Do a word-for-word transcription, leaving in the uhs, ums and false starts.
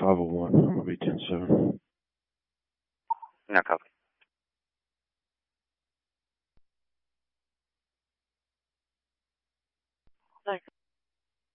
five oh one. I'm going to be ten seven. No copy.